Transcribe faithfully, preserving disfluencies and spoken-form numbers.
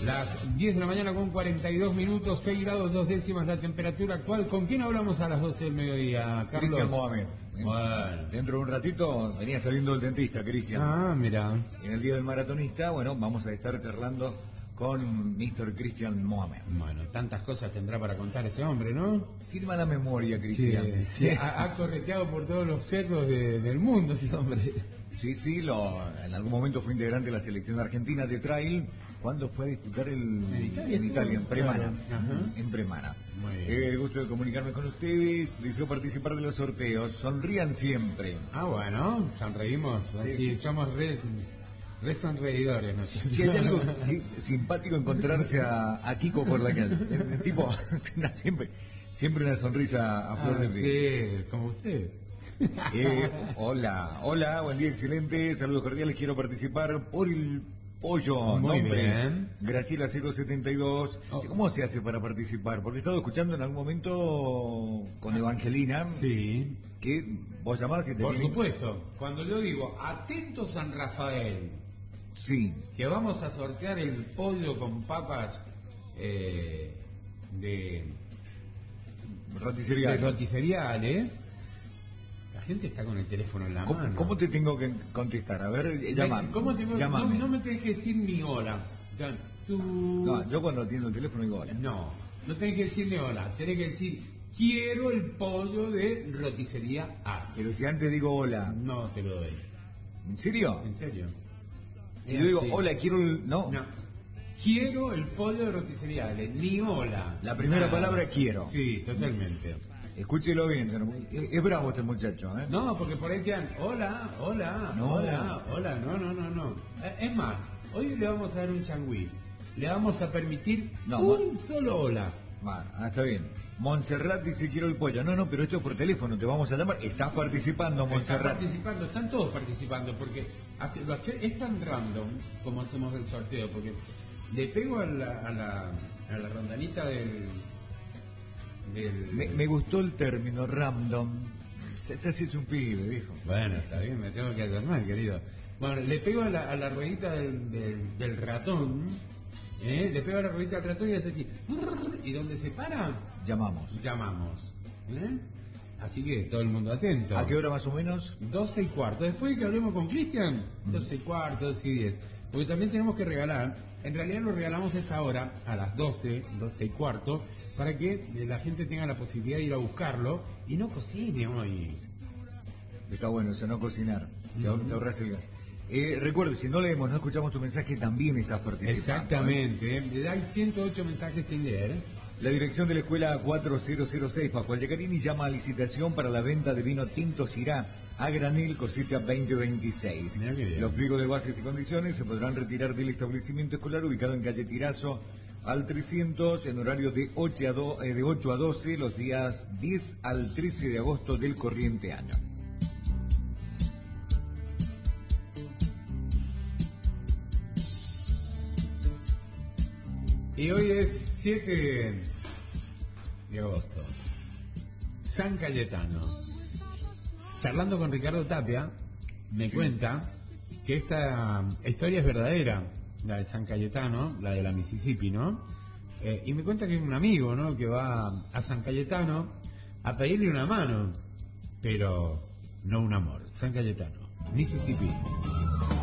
Las diez de la mañana con cuarenta y dos minutos, seis grados dos décimas la temperatura actual. ¿Con quién hablamos a las doce del mediodía, Carlos? Cristian Mohamed. Bueno. Dentro de un ratito venía saliendo del dentista, Cristian. Ah, mira. En el día del maratonista, bueno, vamos a estar charlando con mister Cristian Mohamed. Bueno, tantas cosas tendrá para contar ese hombre, ¿no? Firma la memoria, Sí, Cristian. sí, ha, ha correteado por todos los cerros de- del mundo ese hombre. Sí, sí, lo, en algún momento fue integrante de la selección argentina de trail. ¿Cuándo fue a disputar el, En Italia, en Italia? En Premana. claro. Ajá. En Premana. Muy bien. Eh, el gusto de comunicarme con ustedes. Deseo participar de los sorteos. Sonrían siempre. Ah, bueno, sonreímos. Sí, Sí, sí. somos re, re sonreidores. ¿no? Si hay algo sí, simpático encontrarse a, a Kiko por la calle. El, el tipo, siempre, siempre una sonrisa a flor Ah, de piel. sí, como usted. Eh, hola, hola, buen día, excelente. Saludos cordiales. Quiero participar por el pollo. Muy Nombre, bien. Graciela cero setenta y dos. Oh. ¿Cómo se hace para participar? Porque he estado escuchando en algún momento con Evangelina Sí, que vos llamás y te por vienen- supuesto. Cuando yo digo, atento San Rafael, Sí, que vamos a sortear el pollo con papas eh, de, roticería. de roticería Ale, la gente está con el teléfono en la ¿Cómo, mano. cómo te tengo que contestar? A ver, llama. ¿Cómo te, no, llámame. no me tenés que decir ni hola. Ya, tú- No, yo cuando atiendo el teléfono digo hola. No, no tenés que decir ni hola, tenés que decir quiero el pollo de roticería A. Pero si antes digo hola, No te lo doy, ¿en serio? en serio. Si Es yo digo así. hola, quiero el... No, No. Quiero el pollo de roticería Ale, ni hola. La primera Nada. palabra, quiero. Sí, totalmente. escúchelo bien. señor. Es, es bravo este muchacho, ¿eh? No, porque por ahí quedan, hola, hola, No. hola, hola, no, no, no, no. Eh, Es más, hoy le vamos a dar un changüí. Le vamos a permitir No, un ma- solo hola. Bueno, ah, está bien. Montserrat dice quiero el pollo. No, no, pero esto es por teléfono, te vamos a llamar. Estás participando, Están Montserrat. participando, están todos participando, porque hace- lo hace- es tan random como hacemos el sorteo, porque le pego a la, a la, a la rondanita del... del Me, me gustó el término random. Estás hecho un pibe, viejo. Bueno, está bien, me tengo que ayornar, querido. Bueno, le pego a la, a la ruedita del, del, del ratón, ¿eh? Le pego a la ruedita del ratón y hace así, y donde se para, Llamamos. llamamos. ¿eh? Así que todo el mundo atento. ¿A qué hora más o menos? doce y cuarto. Después de que hablemos con Cristian, doce y cuarto, doce y diez. Porque también tenemos que regalar, en realidad lo regalamos esa hora, a las doce, doce y cuarto, para que la gente tenga la posibilidad de ir a buscarlo y no cocine hoy. Está bueno eso, no cocinar. Te, ahor- te ahorras el gas. Eh, recuerdo, si no leemos, no escuchamos tu mensaje, también estás participando. Exactamente. ¿eh? Hay ciento ocho mensajes sin leer. La dirección de la escuela cuatro mil seis, Pascual Yacarini, llama a licitación para la venta de vino tinto Syrah a granel cosecha veinte veintiséis. Mirá qué bien. Los pliegos de bases y condiciones se podrán retirar del establecimiento escolar ubicado en calle Tirazo al trescientos en horario de ocho a, do- eh, de ocho a doce los días diez al trece de agosto del corriente año. Y hoy es siete de agosto. San Cayetano. Charlando con Ricardo Tapia, me Sí. cuenta que esta historia es verdadera, la de San Cayetano, la de la Mississippi, ¿no? Eh, y me cuenta que es un amigo, ¿no? Que va a San Cayetano a pedirle una mano, pero no un amor. San Cayetano, Mississippi.